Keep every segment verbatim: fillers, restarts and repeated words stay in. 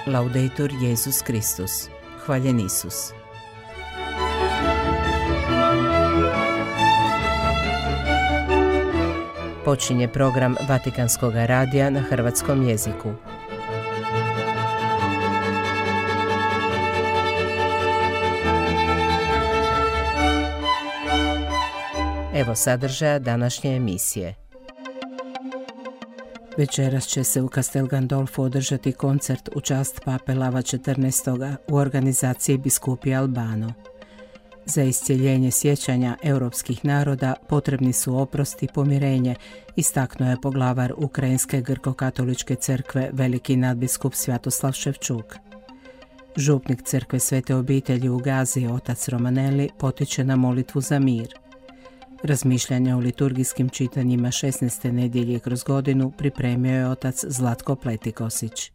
Laudetur Jesus Kristus. Hvaljen Isus. Počinje program Vatikanskog radija na hrvatskom jeziku. Evo sadržaja današnje emisije. Večeras će se u Castel Gandolfu održati koncert u čast pape Lava četrnaestog. u organizaciji biskupija Albano. Za iscjeljenje sjećanja europskih naroda potrebni su oprost i pomirenje, istaknuo je poglavar Ukrajinske grko-katoličke crkve veliki nadbiskup Svjatoslav Ševčuk. Župnik crkve Svete obitelji u Gazi, otac Romanelli, potiče na molitvu za mir. Razmišljanja o liturgijskim čitanjima šesnaeste nedjelje kroz godinu pripremio je otac Zlatko Pletikosić.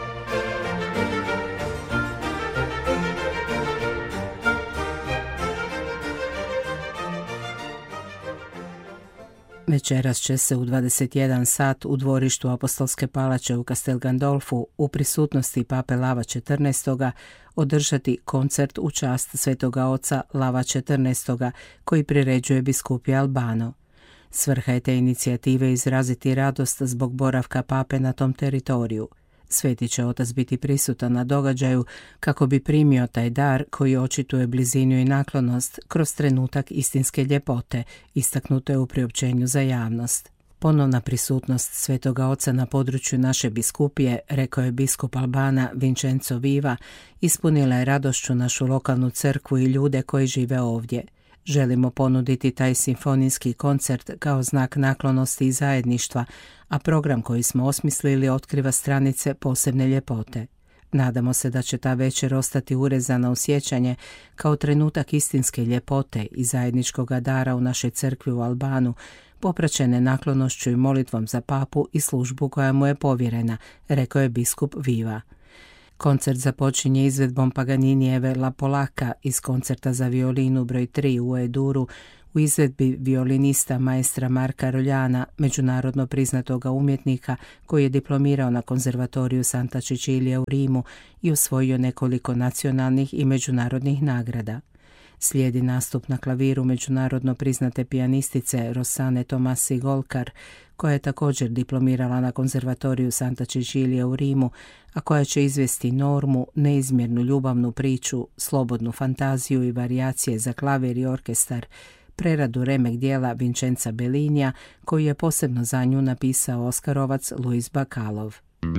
Večeras će se u dvadeset jedan sat u dvorištu Apostolske palače u Castel Gandolfu u prisutnosti pape Lava četrnaestog. održati koncert u čast svetoga oca Lava četrnaestog. koji priređuje biskupija Albano. Svrha je te inicijative izraziti radost zbog boravka pape na tom teritoriju. Sveti će otac biti prisutan na događaju kako bi primio taj dar koji očituje blizinu i naklonost kroz trenutak istinske ljepote, istaknuto je u priopćenju za javnost. Ponovna prisutnost svetoga oca na području naše biskupije, rekao je biskup Albana Vincenzo Viva, ispunila je radošću našu lokalnu crkvu i ljude koji žive ovdje. Želimo ponuditi taj simfonijski koncert kao znak naklonosti i zajedništva, a program koji smo osmislili otkriva stranice posebne ljepote. Nadamo se da će ta večer ostati urezana u sjećanje kao trenutak istinske ljepote i zajedničkog dara u našoj crkvi u Albanu, popraćene naklonošću i molitvom za papu i službu koja mu je povjerena, rekao je biskup Viva. Koncert započinje izvedbom Paganinijeve La Polaka iz koncerta za violinu broj tri u E-duru u izvedbi violinista maestra Marka Roljana, međunarodno priznatoga umjetnika koji je diplomirao na konzervatoriju Santa Cecilia u Rimu i osvojio nekoliko nacionalnih i međunarodnih nagrada. Slijedi nastup na klaviru međunarodno priznate pijanistice Rossane Tomasi Golkar, koja je također diplomirala na konzervatoriju Santa Cecilia u Rimu, a koja će izvesti normu, neizmjernu ljubavnu priču, slobodnu fantaziju i varijacije za klavir i orkestar, preradu remek dijela Vincenza Bellinija, koju je posebno za nju napisao Oskarovac Luis Bacalov.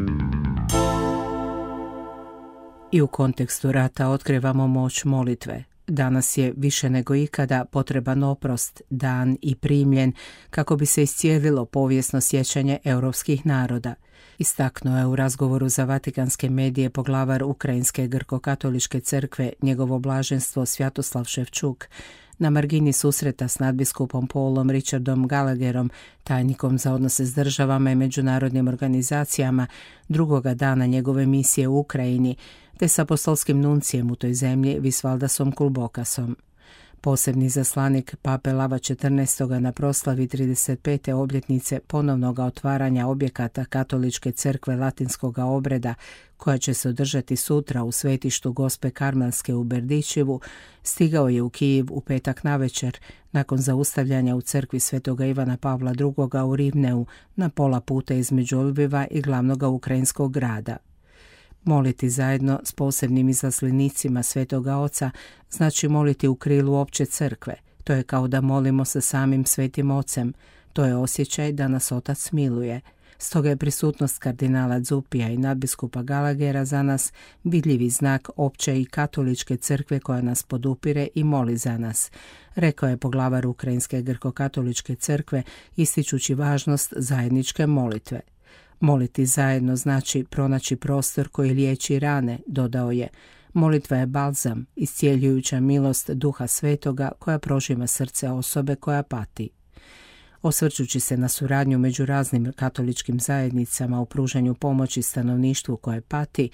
I u kontekstu rata otkrivamo moć molitve. Danas je više nego ikada potreban oprost, dan i primljen kako bi se iscijelilo povijesno sjećanje europskih naroda. Istaknuo je u razgovoru za vatikanske medije poglavar Ukrajinske grko-katoličke crkve, njegovo blaženstvo Svjatoslav Ševčuk, na margini susreta s nadbiskupom Paulom Richardom Gallagherom, tajnikom za odnose s državama i međunarodnim organizacijama, drugoga dana njegove misije u Ukrajini, te s apostolskim nuncijem u toj zemlji Visvaldasom Kulbokasom. Posebni zaslanik pape Lava četrnaestog. na proslavi trideset pete obljetnice ponovnog otvaranja objekata Katoličke crkve latinskog obreda, koja će se održati sutra u svetištu Gospe Karmelske u Berdičevu, stigao je u Kijev u petak navečer nakon zaustavljanja u crkvi Svetoga Ivana Pavla drugoga. u Rivneu na pola puta između Lviva i glavnog ukrajinskog grada. Moliti zajedno s posebnim izaslenicima Svetoga Oca znači moliti u krilu opće crkve. To je kao da molimo sa samim Svetim Ocem. To je osjećaj da nas Otac miluje. Stoga je prisutnost kardinala Zupija i nadbiskupa Gallaghera za nas vidljivi znak opće i katoličke crkve koja nas podupire i moli za nas, rekao je poglavar Ukrajinske grko-katoličke crkve, ističući važnost zajedničke molitve. Moliti zajedno znači pronaći prostor koji liječi rane, dodao je. Molitva je balzam, iscijeljujuća milost Duha Svetoga koja prožima srce osobe koja pati. Osvrćući se na suradnju među raznim katoličkim zajednicama u pružanju pomoći stanovništvu koje pati,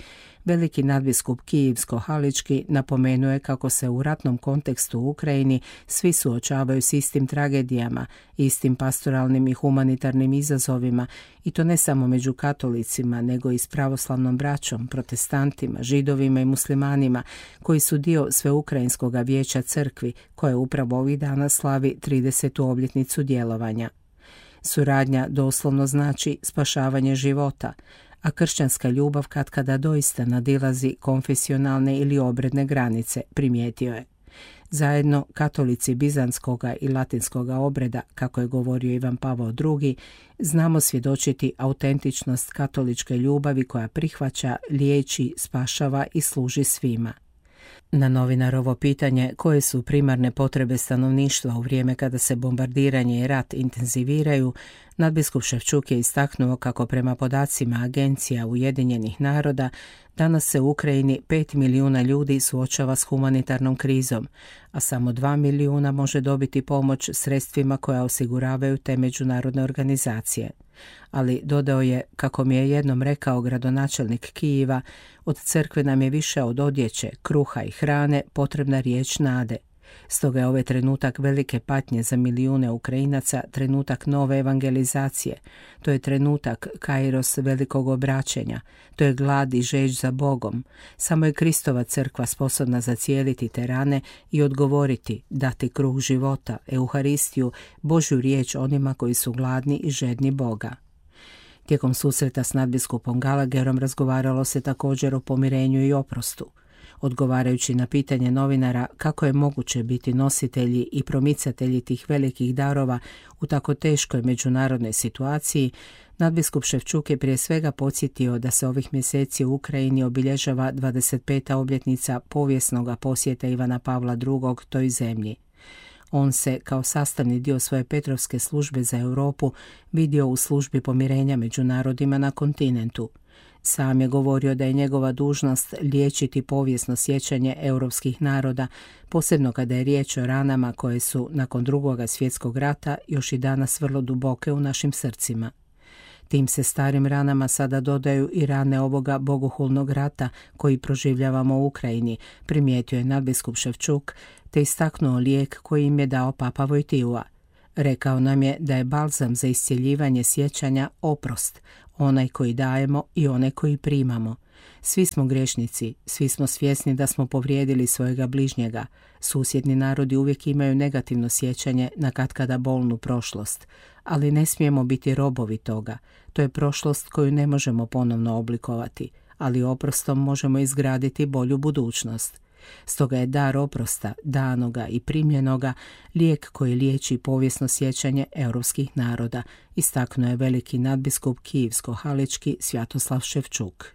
veliki nadbiskup Kijevsko-Halički napomenuo je kako se u ratnom kontekstu u Ukrajini svi suočavaju s istim tragedijama, istim pastoralnim i humanitarnim izazovima, i to ne samo među katolicima, nego i s pravoslavnom braćom, protestantima, židovima i muslimanima, koji su dio Sveukrajinskog vijeća crkvi, koje upravo ovih dana slavi tridesetu obljetnicu djelovanja. Suradnja doslovno znači spašavanje života, a kršćanska ljubav katkada doista nadilazi konfesionalne ili obredne granice, primijetio je. Zajedno, katolici bizantskoga i latinskoga obreda, kako je govorio Ivan Pavao drugi, znamo svjedočiti autentičnost katoličke ljubavi koja prihvaća, liječi, spašava i služi svima. Na novinarovo pitanje koje su primarne potrebe stanovništva u vrijeme kada se bombardiranje i rat intenziviraju, nadbiskup Ševčuk je istaknuo kako prema podacima Agencija Ujedinjenih naroda danas se u Ukrajini pet milijuna ljudi suočava s humanitarnom krizom, a samo dva milijuna može dobiti pomoć sredstvima koja osiguravaju te međunarodne organizacije. Ali dodao je, kako mi je jednom rekao gradonačelnik Kijeva, od crkve nam je više od odjeće, kruha i hrane potrebna riječ nade. Stoga je ovaj trenutak velike patnje za milijune Ukrajinaca trenutak nove evangelizacije. To je trenutak kairos velikog obraćenja. To je glad i žeđ za Bogom. Samo je Kristova crkva sposobna zacijeliti te rane i odgovoriti, dati kruh života, Euharistiju, Božju riječ onima koji su gladni i žedni Boga. Tijekom susreta s nadbiskupom Gallagherom razgovaralo se također o pomirenju i oprostu. Odgovarajući na pitanje novinara kako je moguće biti nositelji i promicatelji tih velikih darova u tako teškoj međunarodnoj situaciji, nadbiskup Ševčuk je prije svega podsjetio da se ovih mjeseci u Ukrajini obilježava dvadeset peta obljetnica povijesnog posjeta Ivana Pavla drugog toj zemlji. On se, kao sastavni dio svoje Petrovske službe za Europu, vidio u službi pomirenja među narodima na kontinentu. Sam je govorio da je njegova dužnost liječiti povijesno sjećanje europskih naroda, posebno kada je riječ o ranama koje su, nakon drugoga svjetskog rata, još i danas vrlo duboke u našim srcima. Tim se starim ranama sada dodaju i rane ovoga bogohulnog rata koji proživljavamo u Ukrajini, primijetio je nadbiskup Ševčuk, te istaknuo lijek koji im je dao Papa Vojtila. Rekao nam je da je balzam za iscjeljivanje sjećanja oprost, onaj koji dajemo i onaj koji primamo. Svi smo grešnici, svi smo svjesni da smo povrijedili svojega bližnjega. Susjedni narodi uvijek imaju negativno sjećanje na katkada bolnu prošlost, ali ne smijemo biti robovi toga. To je prošlost koju ne možemo ponovno oblikovati, ali oprostom možemo izgraditi bolju budućnost. Stoga je dar oprosta, danoga i primljenoga, lijek koji liječi povijesno sjećanje europskih naroda, istaknuo je veliki nadbiskup Kijevsko-Halički Svjatoslav Ševčuk.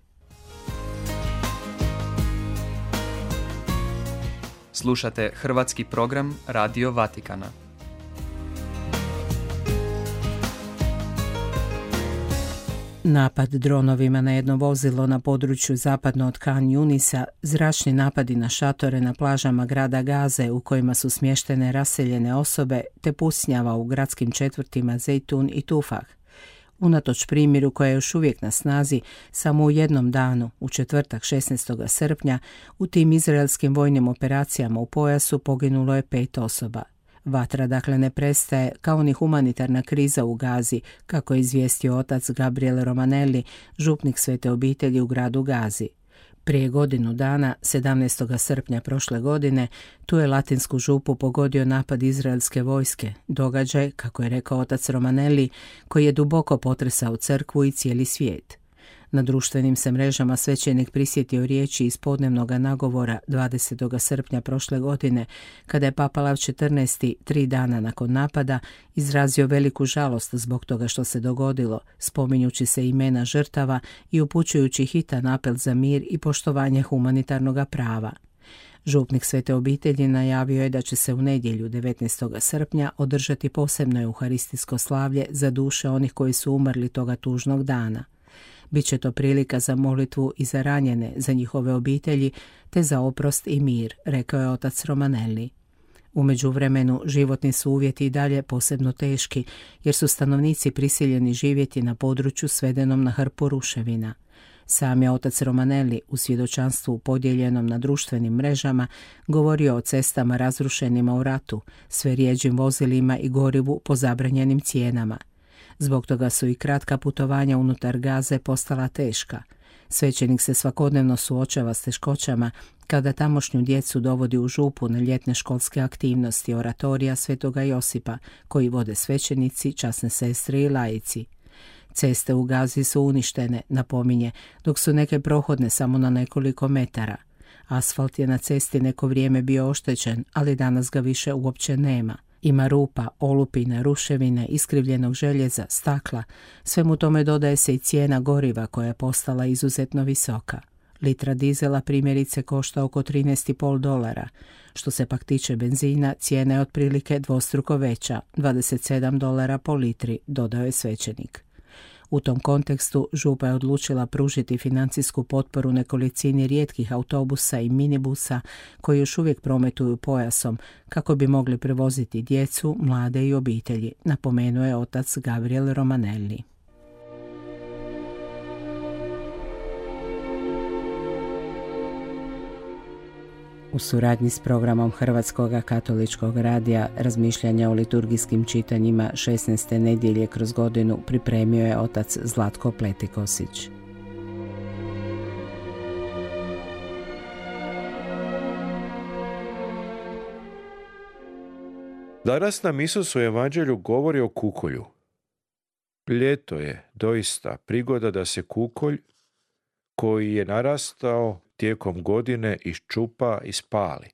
Slušate hrvatski program Radio Vatikana. Napad dronovima na jedno vozilo na području zapadno od Khan Junisa, zračni napadi na šatore na plažama grada Gaze u kojima su smještene raseljene osobe, te pucnjava u gradskim četvrtima Zejtun i Tufah. Unatoč primiru koja je još uvijek na snazi, samo u jednom danu, u četvrtak šesnaestog srpnja, u tim izraelskim vojnim operacijama u pojasu poginulo je pet osoba. Vatra dakle ne prestaje, kao ni humanitarna kriza u Gazi, kako je izvijestio otac Gabriel Romanelli, župnik Svete obitelji u gradu Gazi. Prije godinu dana, sedamnaestog srpnja prošle godine, tu je latinsku župu pogodio napad izraelske vojske, događaj, kako je rekao otac Romanelli, koji je duboko potresao crkvu i cijeli svijet. Na društvenim se mrežama svećenik prisjetio riječi iz podnevnog nagovora dvadesetog srpnja prošle godine, kada je Papa Lav četrnaesti, tri dana nakon napada, izrazio veliku žalost zbog toga što se dogodilo, spominjući se imena žrtava i upućujući hitan apel za mir i poštovanje humanitarnog prava. Župnik Svete obitelji najavio je da će se u nedjelju devetnaestog srpnja održati posebno euharistijsko slavlje za duše onih koji su umrli toga tužnog dana. Biće to prilika za molitvu i za ranjene, za njihove obitelji, te za oprost i mir, rekao je otac Romanelli. U međuvremenu životni su uvjeti i dalje posebno teški, jer su stanovnici prisiljeni živjeti na području svedenom na hrpu ruševina. Sam je otac Romanelli u svjedočanstvu podijeljenom na društvenim mrežama govorio o cestama razrušenima u ratu, sve rijeđim vozilima i gorivu po zabranjenim cijenama. Zbog toga su i kratka putovanja unutar Gaze postala teška. Svećenik se svakodnevno suočava s teškoćama kada tamošnju djecu dovodi u župu na ljetne školske aktivnosti oratorija Svetoga Josipa, koji vode svećenici, časne sestre i laici. Ceste u Gazi su uništene, napominje, dok su neke prohodne samo na nekoliko metara. Asfalt je na cesti neko vrijeme bio oštećen, ali danas ga više uopće nema. Ima rupa, olupine, ruševine, iskrivljenog željeza, stakla. Svemu tome dodaje se i cijena goriva koja je postala izuzetno visoka. Litra dizela primjerice košta oko trinaest i pol dolara. Što se pak tiče benzina, cijena je otprilike dvostruko veća, dvadeset sedam dolara po litri, dodao je svećenik. U tom kontekstu župa je odlučila pružiti financijsku potporu nekolicini rijetkih autobusa i minibusa koji još uvijek prometuju pojasom kako bi mogli prevoziti djecu, mlade i obitelji, napomenuo je otac Gabriel Romanelli. U suradnji s programom Hrvatskog katoličkog radija razmišljanja o liturgijskim čitanjima šesnaeste nedjelje kroz godinu pripremio je otac Zlatko Pletikosić. Danas nam Isus u Evanđelju govori o kukolju. Ljeto je doista prigoda da se kukolj koji je narastao tijekom godine iščupa i spali.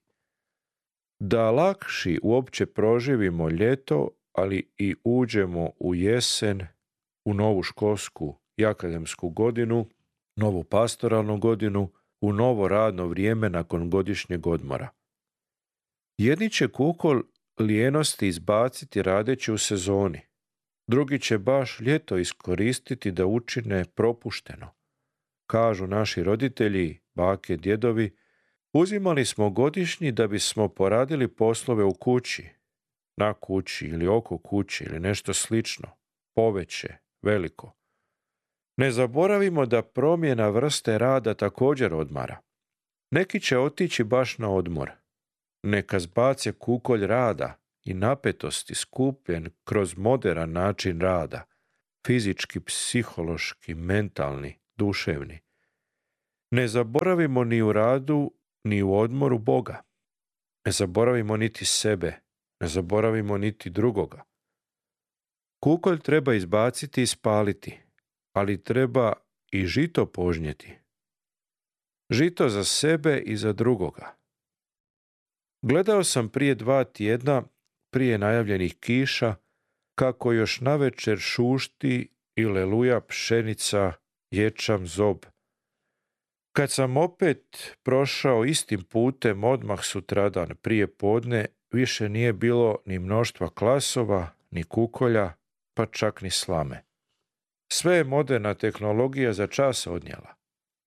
Da lakši uopće proživimo ljeto, ali i uđemo u jesen, u novu školsku i akademsku godinu, novu pastoralnu godinu, u novo radno vrijeme nakon godišnjeg odmora. Jedni će kukol lijenosti izbaciti radeći u sezoni, drugi će baš ljeto iskoristiti da učine propušteno. Kažu naši roditelji, bake, djedovi, uzimali smo godišnji da bismo poradili poslove u kući, na kući ili oko kući ili nešto slično, poveće, veliko. Ne zaboravimo da promjena vrste rada također odmara. Neki će otići baš na odmor. Neka zbace kukolj rada i napetosti skupljen kroz moderan način rada, fizički, psihološki, mentalni, duševni. Ne zaboravimo ni u radu, ni u odmoru Boga. Ne zaboravimo niti sebe, ne zaboravimo niti drugoga. Kukolj treba izbaciti i spaliti, ali treba i žito požnjeti. Žito za sebe i za drugoga. Gledao sam prije dva tjedna, prije najavljenih kiša, kako još navečer šušti i leluja pšenica, ječam, zob. Kad sam opet prošao istim putem odmah sutradan prije podne, više nije bilo ni mnoštva klasova, ni kukolja, pa čak ni slame. Sve je moderna tehnologija za čas odnijela.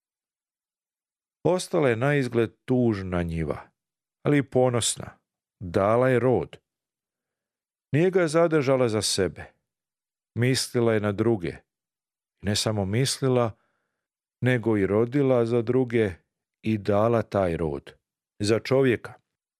Ostala je naizgled tužna njiva, ali i ponosna. Dala je rod. Nije ga zadržala za sebe. Mislila je na druge. Ne samo mislila, nego i rodila za druge i dala taj rod. Za čovjeka.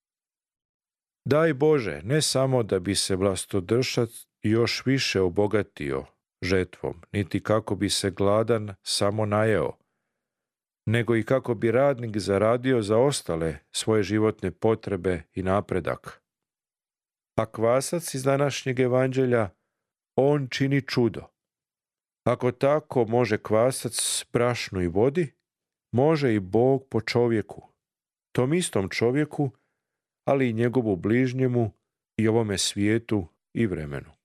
Daj Bože, ne samo da bi se vlastodržac još više obogatio žetvom, niti kako bi se gladan samo najeo, nego i kako bi radnik zaradio za ostale svoje životne potrebe i napredak. A kvasac iz današnjeg evanđelja, on čini čudo. Ako tako može kvasac brašnu i vodi, može i Bog po čovjeku, tom istom čovjeku, ali i njegovu bližnjemu i ovome svijetu i vremenu.